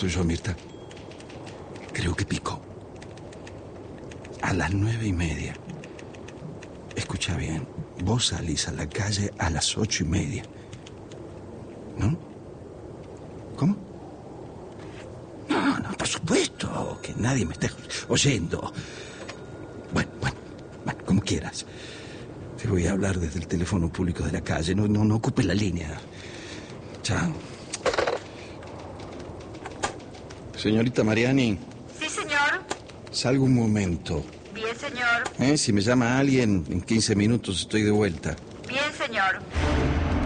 Soy yo, Mirta. Creo que picó. A las 9:30. Escucha bien. Vos salís a la calle a las 8:30. ¿No? ¿Cómo? No, por supuesto. Que nadie me esté oyendo. Bueno, como quieras. Te voy a hablar desde el teléfono público de la calle. No ocupes la línea. Chao. Señorita Mariani. Sí, señor. Salgo un momento. Bien, señor. Si me llama alguien, en 15 minutos estoy de vuelta. Bien, señor.